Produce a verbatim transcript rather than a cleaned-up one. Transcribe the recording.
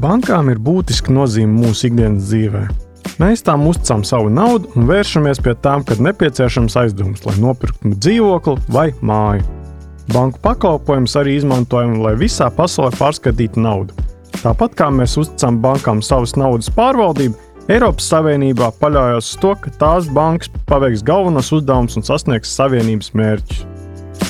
Bankām ir būtiska nozīme mūsu ikdienas dzīvē. Mēs tām uzticām savu naudu un vēršamies pie tām, kad nepieciešams aizdoms, lai nopirktu dzīvokli vai māju. Banku pakalpojumus arī izmantojam, lai visā pasaulē pārskatītu naudu. Tāpat kā mēs uzticam bankām savas naudas pārvaldību, Eiropas Savienībā paļaujas uz to, ka tās bankas paveiks galvenos uzdevumus un sasniegs Savienības mērķus.